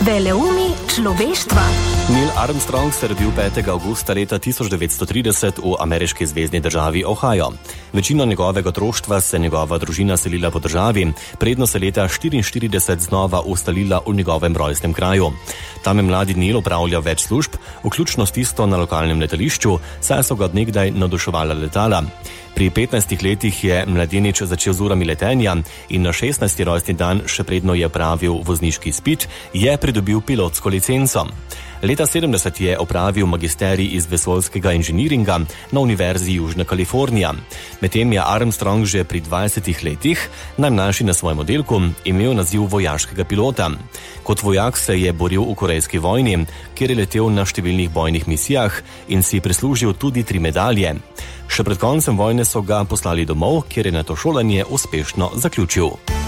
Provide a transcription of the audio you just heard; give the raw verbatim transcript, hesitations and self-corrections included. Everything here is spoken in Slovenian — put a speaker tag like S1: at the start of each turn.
S1: Veleumi človeštva.
S2: Neil Armstrong se rodil petega avgusta leta tisoč devetsto trideset v ameriški zvezni državi Ohio. Večino njegovega otroštva se njegova družina selila po državi, predno se leta štiriinštirideset znova ustalila v njegovem rojstnem kraju. Tam je mladi Neil opravljal več služb, vključno s tisto na lokalnem letališču, saj so ga od nekdaj navduševala letala. Pri petnajstih letih je mladenič začel z urami letenja in na šestnajsti rojstni dan, še predno je opravil vozniški izpit, je pridobil pilotsko licenco. Leta sedemdeset je opravil magisterij iz vesoljskega inženiringa na Univerzi Južna Kalifornija. Medtem je Armstrong že pri dvajsetih letih, najmlajši na svojem oddelku, imel naziv vojaškega pilota. Kot vojak se je boril v Korejski vojni, kjer je letel na številnih bojnih misijah in si prislužil tudi tri medalje. Še pred koncem vojne so ga poslali domov, kjer je nato šolanje uspešno zaključil.